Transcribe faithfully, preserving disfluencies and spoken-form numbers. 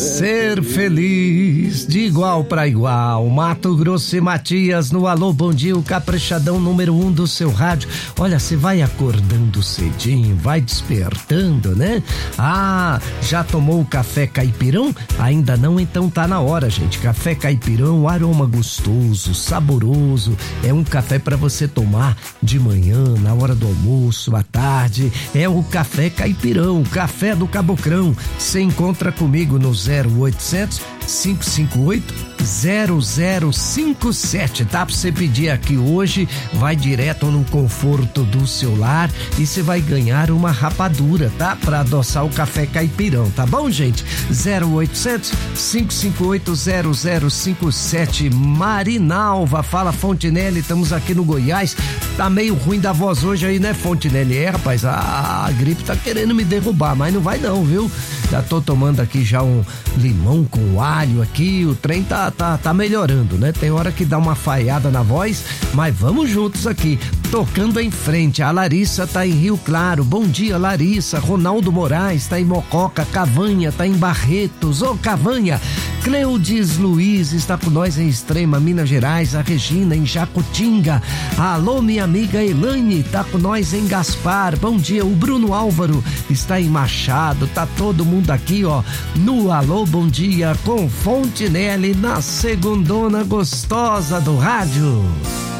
Ser feliz de igual para igual. Mato Grosso e Matias no Alô Bom Dia, o caprichadão número um do seu rádio. Olha, você vai acordando cedinho, vai despertando, né? Ah, já tomou o café caipirão? Ainda não? Então tá na hora, gente. Café caipirão, aroma gostoso, saboroso. É um café para você tomar de manhã, na hora do almoço, à tarde. É o café caipirão, café do Cabocrão. Você encontra comigo no zero oitocentos, cinco cinco oito, zero zero cinco sete, tá? Pra você pedir aqui hoje, vai direto no conforto do seu lar e você vai ganhar uma rapadura, tá? Pra adoçar o café caipirão, tá bom, gente? zero oitocentos, cinco cinco oito, zero zero cinco sete. Marinalva, fala Fontinelli, estamos aqui no Goiás. Tá meio ruim da voz hoje aí, né, Fontinelli? É, rapaz, a, a gripe tá querendo me derrubar, mas não vai não, viu? Já tô tomando aqui já um limão com alho aqui, o trem tá, tá, tá melhorando, né? Tem hora que dá uma falhada na voz, mas vamos juntos aqui, tocando em frente. A Larissa tá em Rio Claro, bom dia, Larissa. Ronaldo Moraes tá em Mococa, Cavanha tá em Barretos, ô Cavanha. Cleudis Luiz está com nós em Extrema, Minas Gerais. A Regina em Jacutinga. Alô, minha amiga Elaine tá com nós em Gaspar, bom dia. O Bruno Álvaro está em Machado, tá todo mundo aqui, ó, no Alô Bom Dia com Fontinelli na segundona gostosa do rádio.